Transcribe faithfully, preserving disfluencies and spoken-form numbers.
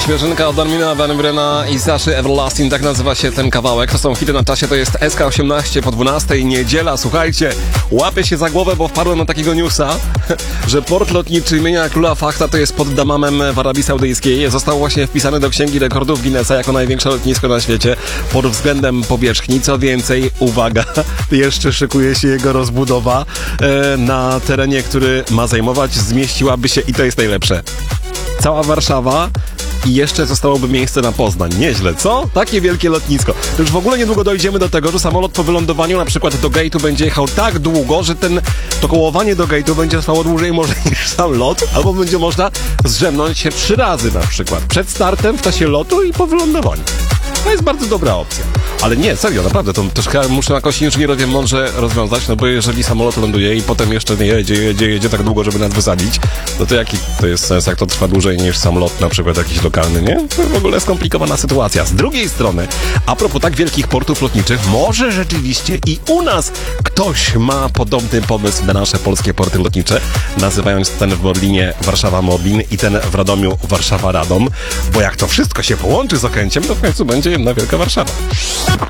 Świeżynka od Armina Van Burena i Saszy Everlasting, tak nazywa się ten kawałek. To są hity na czasie, to jest S K osiemnaście po dwunastej, niedziela. Słuchajcie, łapię się za głowę, bo wpadłem na takiego newsa, że port lotniczy imienia króla Fahda, to jest pod Dammamem w Arabii Saudyjskiej. Został właśnie wpisany do Księgi Rekordów Guinnessa jako największe lotnisko na świecie pod względem powierzchni. Co więcej, uwaga, jeszcze szykuje się jego rozbudowa e, na terenie, który ma zajmować, zmieściłaby się, i to jest najlepsze, cała Warszawa i jeszcze zostałoby miejsce na Poznań. Nieźle, co? Takie wielkie lotnisko. To już w ogóle niedługo dojdziemy do tego, że samolot po wylądowaniu na przykład do gate'u będzie jechał tak długo, że ten, to kołowanie do gate'u będzie trwało dłużej może niż sam lot, albo będzie można zrzemnąć się trzy razy na przykład. Przed startem, w czasie lotu i po wylądowaniu. To jest bardzo dobra opcja. Ale nie, serio, naprawdę, to troszkę muszę jakoś inżynierowie mądrze rozwiązać, no bo jeżeli samolot ląduje i potem jeszcze nie jedzie, jedzie, jedzie tak długo, żeby nas wysadzić, no to jaki to jest sens, jak to trwa dłużej niż samolot na przykład jakiś lokalny, nie? To w ogóle skomplikowana sytuacja. Z drugiej strony, a propos tak wielkich portów lotniczych, może rzeczywiście i u nas ktoś ma podobny pomysł na nasze polskie porty lotnicze, nazywając ten w Modlinie Warszawa Modlin i ten w Radomiu Warszawa Radom, bo jak to wszystko się połączy z Okęciem, to w końcu będzie jedna wielka Warszawa.